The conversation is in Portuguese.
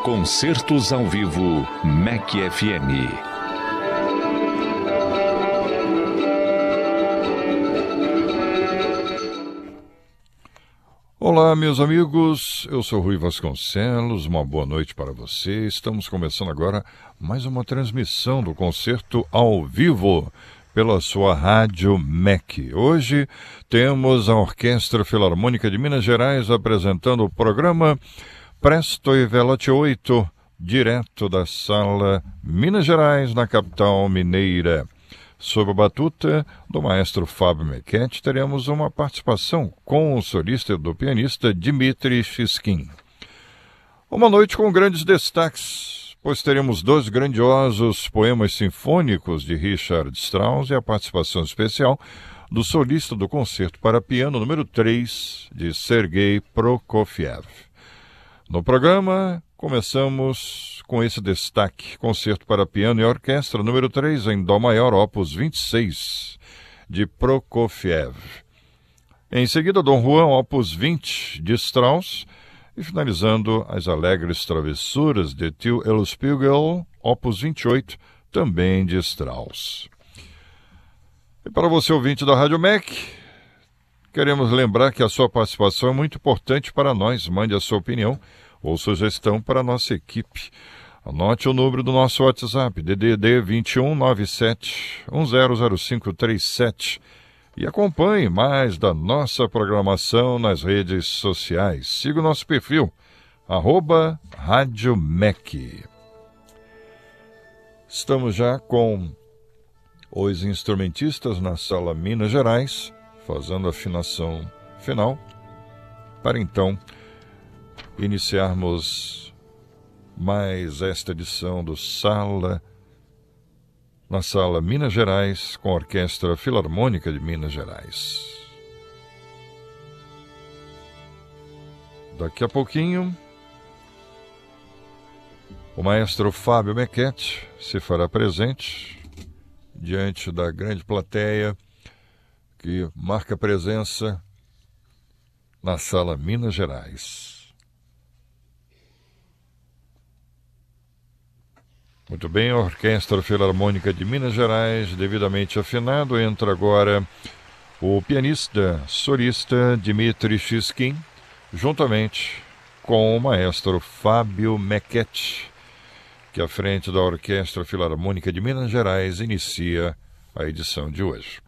Concertos ao vivo MEC FM. Olá, meus amigos, eu sou Rui Vasconcelos, uma boa noite para você. Estamos começando agora mais uma transmissão do Concerto ao vivo pela sua rádio MEC. Hoje temos a Orquestra Filarmônica de Minas Gerais apresentando o programa Presto e Veloce 8, direto da Sala Minas Gerais, na capital mineira. Sob a batuta do maestro Fábio Mecchetti, teremos uma participação com o solista e do pianista Dmitri Shishkin. Uma noite com grandes destaques, pois teremos dois grandiosos poemas sinfônicos de Richard Strauss e a participação especial do solista do Concerto para Piano número 3, de Sergei Prokofiev. No programa, começamos com esse destaque, Concerto para Piano e Orquestra número 3, em Dó maior, opus 26, de Prokofiev. Em seguida, Dom Juan, opus 20, de Strauss, e finalizando as Alegres Travessuras de Till Eulenspiegel, opus 28, também de Strauss. E para você, ouvinte da Rádio MEC, queremos lembrar que a sua participação é muito importante para nós. Mande a sua opinião ou sugestão para a nossa equipe. Anote o número do nosso WhatsApp, DDD 21 97 100537, e acompanhe mais da nossa programação nas redes sociais. Siga o nosso perfil, @Rádio MEC. Estamos já com os instrumentistas na Sala Minas Gerais, fazendo a afinação final, para então iniciarmos mais esta edição do na Sala Minas Gerais, com a Orquestra Filarmônica de Minas Gerais. Daqui a pouquinho, o maestro Fábio Mecchetti se fará presente diante da grande plateia que marca presença na Sala Minas Gerais. Muito bem, a Orquestra Filarmônica de Minas Gerais, devidamente afinado, entra agora o pianista solista Dmitri Shishkin, juntamente com o maestro Fábio Mecchetti, que à frente da Orquestra Filarmônica de Minas Gerais inicia a edição de hoje.